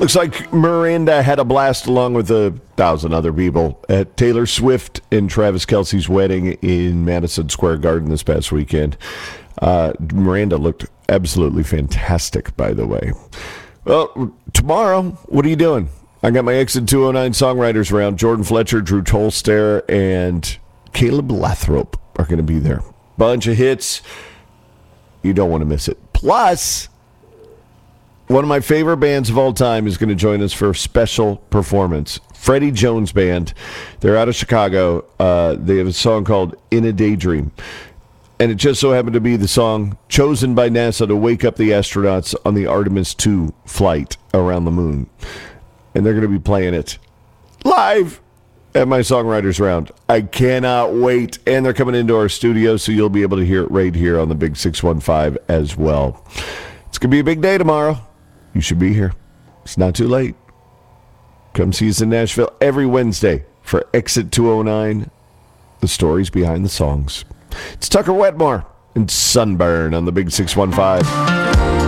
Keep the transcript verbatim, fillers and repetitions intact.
Looks like Miranda had a blast along with a thousand other people at Taylor Swift and Travis Kelce's wedding in Madison Square Garden this past weekend. Uh, Miranda looked absolutely fantastic, by the way. Well, tomorrow, what are you doing? I got my Exit two oh nine songwriters round. Jordan Fletcher, Drew Tolster, and Caleb Lathrop are going to be there. Bunch of hits. You don't want to miss it. Plus, one of my favorite bands of all time is going to join us for a special performance. Freddie Jones Band. They're out of Chicago. Uh, they have a song called In a Daydream. And it just so happened to be the song chosen by NASA to wake up the astronauts on the Artemis two flight around the moon. And they're going to be playing it live at my Songwriters Round. I cannot wait. And they're coming into our studio, so you'll be able to hear it right here on the Big six one five as well. It's going to be a big day tomorrow. You should be here. It's not too late. Come see us in Nashville every Wednesday for Exit two oh nine, the stories behind the songs. It's Tucker Wetmore and Sunburn on the Big six one five.